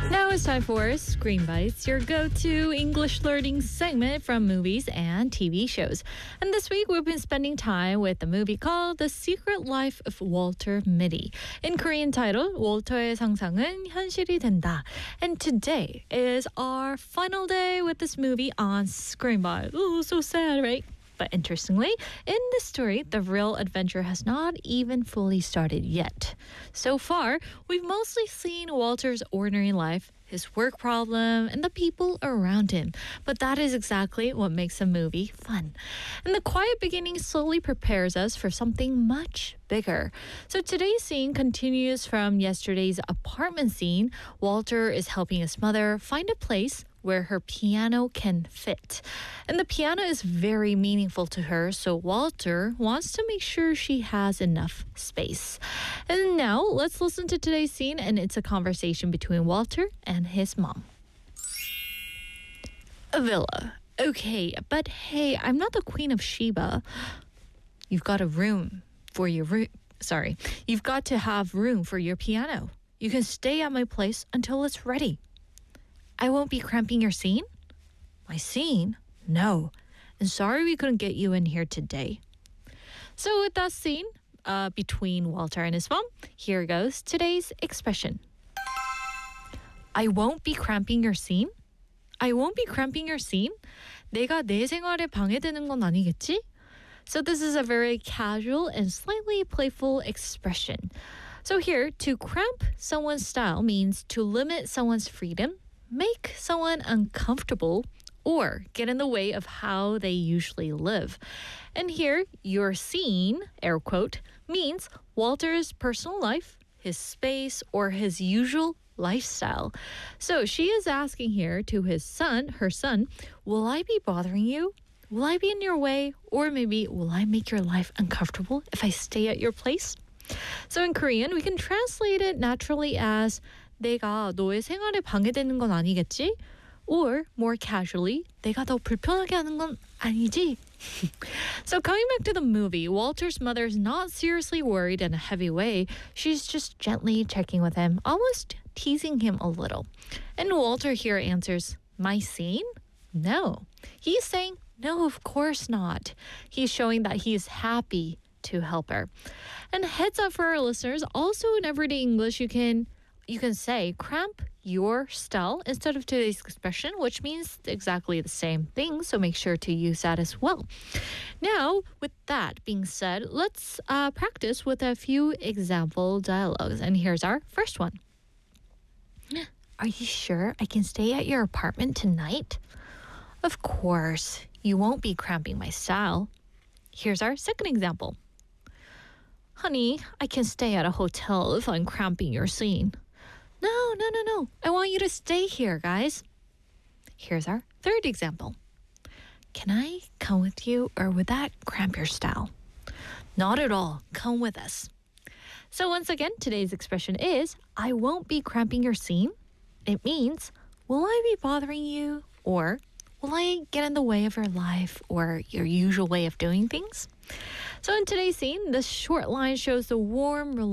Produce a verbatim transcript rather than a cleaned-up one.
Now it's time for Screen Bites, your go-to English learning segment from movies and T V shows. And this week we've been spending time with a movie called The Secret Life of Walter Mitty. In Korean title, 월터의 상상은 현실이 된다. And today is our final day with this movie on Screen Bites. Oh, so sad, right? But interestingly, in this story, the real adventure has not even fully started yet. So far, we've mostly seen Walter's ordinary life, his work problem, and the people around him. But that is exactly what makes a movie fun. And the quiet beginning slowly prepares us for something much bigger. So today's scene continues from yesterday's apartment scene. Walter is helping his mother find a place where her piano can fit. And the piano is very meaningful to her, so Walter wants to make sure she has enough space. And now, let's listen to today's scene, and it's a conversation between Walter and his mom. A villa. Okay, but hey, I'm not the Queen of Sheba. You've got a room for your room. Sorry, you've got to have room for your piano. You can stay at my place until it's ready. I won't be cramping your scene? My scene? No. And sorry we couldn't get you in here today. So with that scene uh, between Walter and his mom, here goes today's expression. I won't be cramping your scene? I won't be cramping your scene? 내가 내 생활에 방해되는 건 아니겠지? So this is a very casual and slightly playful expression. So here, to cramp someone's style means to limit someone's freedom, make someone uncomfortable, or get in the way of how they usually live. And here, your scene, air quote, means Walter's personal life, his space, or his usual lifestyle. So she is asking here to his son, her son, will I be bothering you? Will I be in your way? Or maybe, will I make your life uncomfortable if I stay at your place? So in Korean, we can translate it naturally as 내가 너의 생활에 방해되는 건 아니겠지? Or, more casually, 내가 너 불편하게 하는 건 아니지? So coming back to the movie, Walter's mother is not seriously worried in a heavy way. She's just gently checking with him, almost teasing him a little. And Walter here answers, my scene? No. He's saying, no, of course not. He's showing that he's happy to help her. And heads up for our listeners, also in everyday English, you can You can say cramp your style instead of today's expression, which means exactly the same thing. So make sure to use that as well. Now, with that being said, let's uh, practice with a few example dialogues. And here's our first one. Are you sure I can stay at your apartment tonight? Of course. You won't be cramping my style. Here's our second example. Honey, I can stay at a hotel if I'm cramping your scene. No, no, no, no. I want you to stay here, guys. Here's our third example. Can I come with you, or would that cramp your style? Not at all. Come with us. So once again, today's expression is, I won't be cramping your scene. It means, will I be bothering you? Or, will I get in the way of your life or your usual way of doing things? So in today's scene, the short line shows the warm,